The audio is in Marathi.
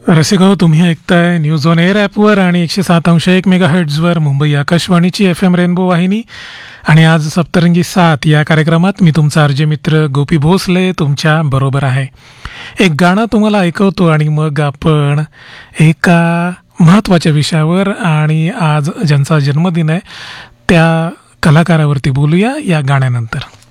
रसिको, तुम्ही ऐकताय न्यूज ऑन एअर ॲपवर आणि 107.1 मेगाहर्ट्झवर मुंबई आकाशवाणीची FM रेनबो वाहिनी. आणि आज सप्तरंगी 7 या कार्यक्रमात मी तुमचा अर्जे मित्र गोपी भोसले तुमच्या बरोबर आहे. एक गाणं तुम्हाला ऐकवतो आणि मग आपण एका महत्त्वाच्या विषयावर आणि आज ज्यांचा जन्मदिन आहे त्या कलाकारावरती बोलूया या गाण्यानंतर.